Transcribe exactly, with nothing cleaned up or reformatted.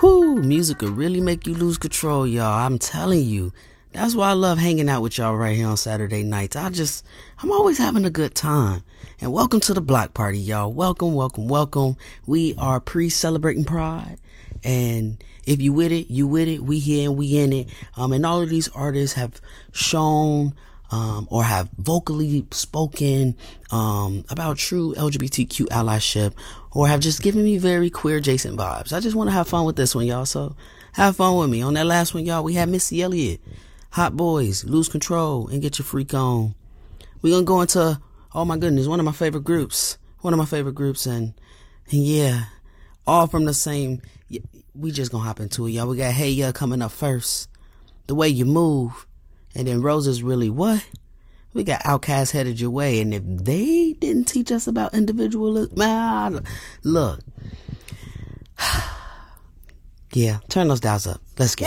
Whoo, music could really make you lose control, y'all. I'm telling you. That's why I love hanging out with y'all right here on Saturday nights. I just, I'm always having a good time. And welcome to the block party, y'all. Welcome, welcome, welcome. We are pre-celebrating Pride. And if you with it, you with it. We here and we in it. Um, and all of these artists have shown um, or have vocally spoken um, about true L G B T Q allyship, or have just given me very queer adjacent vibes. I just want to have fun with this one, y'all. So have fun with me. On that last one, y'all, we had Missy Elliott, Hot Boys, Lose Control, and Get Your Freak On. We're going to go into, oh my goodness, one of my favorite groups. One of my favorite groups. And, and yeah, all from the same, we just going to hop into it, y'all. We got Hey Ya coming up first. The Way You Move. And then Roses Really What? We got Outkast Headed Your Way. And if they didn't teach us about individualism, man, look. Yeah, turn those dials up. Let's get